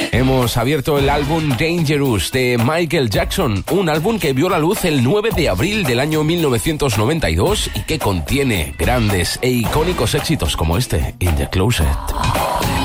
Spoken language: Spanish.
Hemos abierto el álbum Dangerous de Michael Jackson, un álbum que vio la luz el 9 de abril del año 1992 y que contiene grandes e icónicos éxitos como este, In the Closet.